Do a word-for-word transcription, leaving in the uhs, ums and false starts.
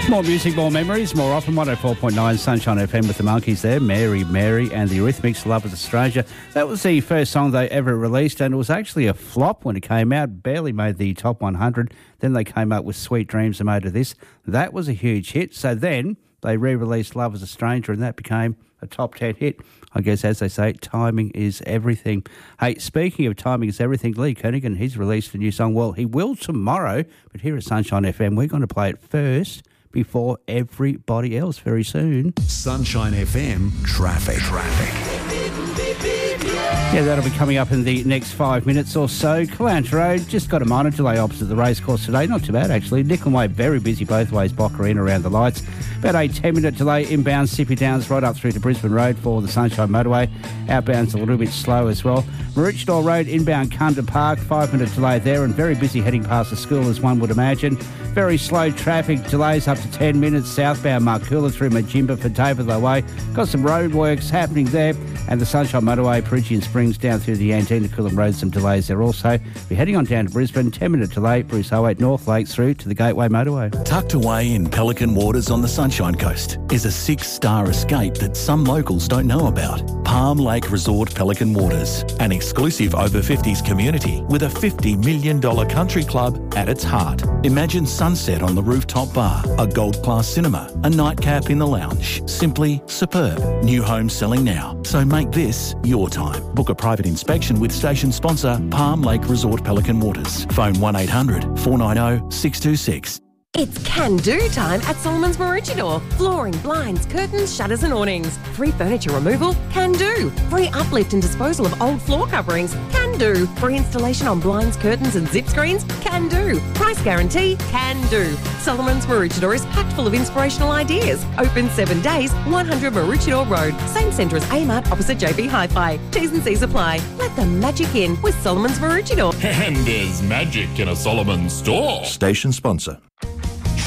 More music, more memories, more often. one oh four point nine Sunshine F M with the Monkeys there. Mary, Mary and the Eurythmics, Love is a Stranger. That was the first song they ever released, and it was actually a flop when it came out. Barely made the top one hundred. Then they came up with Sweet Dreams and made of this. That was a huge hit. So then they re-released Love is a Stranger, and that became a top ten hit. I guess, as they say, timing is everything. Hey, speaking of timing is everything, Lee Kernaghan, he's released a new song. Well, he will tomorrow, but here at Sunshine F M, we're going to play it first before everybody else very soon. Sunshine F M traffic. Traffic. Yeah, that'll be coming up in the next five minutes or so. Clounge Road, just got a minor delay opposite the racecourse today. Not too bad, actually. Nicholm Way, very busy both ways, Boca in around the lights. About a ten-minute delay inbound Sippy Downs right up through to Brisbane Road for the Sunshine Motorway. Outbound's a little bit slow as well. Maroochydore Road, inbound Cunda Park, five-minute delay there, and very busy heading past the school, as one would imagine. Very slow traffic, delays up to ten minutes, southbound Markoola through Majimba for David Way. Got some roadworks happening there, and the Sunshine Motorway, Peregian Springs down through the Antina Coolum Road, some delays there also. We're heading on down to Brisbane, ten-minute delay, Bruce oh eight North Lakes through to the Gateway Motorway. Tucked away in Pelican Waters on the Sunshine Coast is a six-star escape that some locals don't know about. Palm Lake Resort Pelican Waters, an exclusive over fifties community with a fifty million dollars country club at its heart. Imagine sunset on the rooftop bar, a gold-class cinema, a nightcap in the lounge. Simply superb. New homes selling now, so make this your time. Book a private inspection with station sponsor Palm Lake Resort Pelican Waters. Phone one eight hundred four nine zero six two six. It's can-do time at Solomon's Maroochydore. Flooring, blinds, curtains, shutters and awnings. Free furniture removal? Can do. Free uplift and disposal of old floor coverings? Can do. Free installation on blinds, curtains and zip screens? Can do. Price guarantee? Can do. Solomon's Maroochydore is packed full of inspirational ideas. Open seven days, one hundred Maroochydore Road. Same centre as Amart opposite J B Hi-Fi. T's and C's apply. Let the magic in with Solomon's Maroochydore. And there's magic in a Solomon store. Station sponsor.